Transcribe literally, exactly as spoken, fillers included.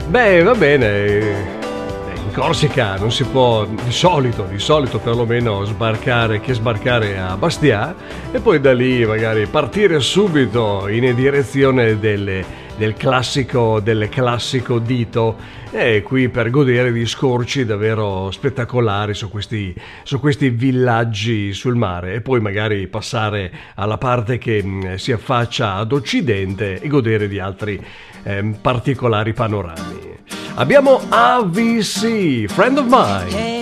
Beh, va bene. In Corsica non si può, di solito, di solito perlomeno sbarcare, che sbarcare a Bastia e poi da lì magari partire subito in direzione delle, del classico, del classico dito, e qui per godere di scorci davvero spettacolari su questi, su questi villaggi sul mare, e poi magari passare alla parte che mh, si affaccia ad occidente e godere di altri ehm, particolari panorami. Abbiamo A V C, Friend of Mine.